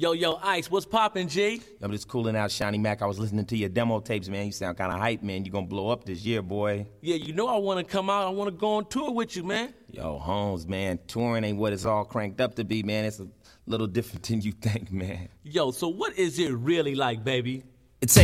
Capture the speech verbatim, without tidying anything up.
Yo, yo, Ice, what's poppin', G? I'm just cooling out, Shawnee Mac. I was listening to your demo tapes, man. You sound kind of hype, man. You gonna blow up this year, boy. Yeah, you know I want to come out. I want to go on tour with you, man. Yo, Holmes, man, touring ain't what it's all cranked up to be, man. It's a little different than you think, man. Yo, so what is it really like, baby?